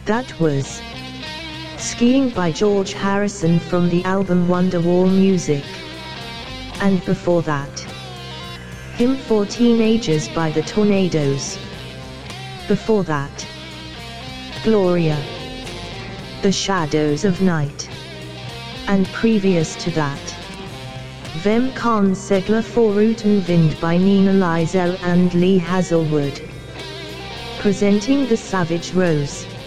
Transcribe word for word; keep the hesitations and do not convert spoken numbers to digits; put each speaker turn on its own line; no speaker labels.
That was Skiing by George Harrison from the album Wonderwall Music. And before that, Hymn for Teenagers by the Tornadoes. Before that, Gloria, The Shadows of Night. And previous to that, Vem kan segla foruten vind by Nina Liesel and Lee Hazelwood. Presenting The Savage Rose.